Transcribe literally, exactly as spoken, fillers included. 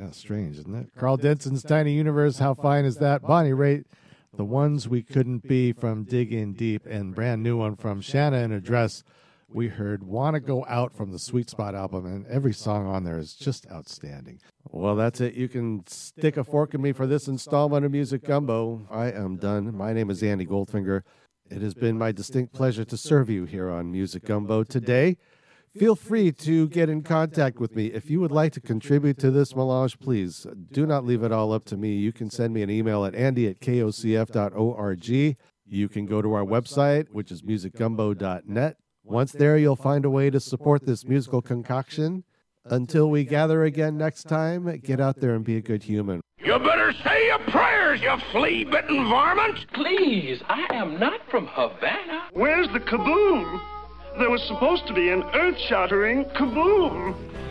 Kind of strange, isn't it? Carl Denson's Tiny Universe, How Fine Is That? Bonnie Raitt, The Ones We Couldn't Be from Dig In Deep, and brand new one from Shanna in a Dress. We heard Wanna Go Out from the Sweet Spot album, and every song on there is just outstanding. Well, that's it. You can stick a fork in me for this installment of Music Gumbo. I am done. My name is Andy Goldfinger. It has been my distinct pleasure to serve you here on Music Gumbo today. Feel free to get in contact with me. If you would like to contribute to this melange, please do not leave it all up to me. You can send me an email at andy at k o c f dot org. You can go to our website, which is music gumbo dot net. Once there, you'll find a way to support this musical concoction. Until we gather again next time, get out there and be a good human. You better say your prayers, you flea-bitten varmint! Please, I am not from Havana. Where's the kaboom? There was supposed to be an earth-shattering kaboom.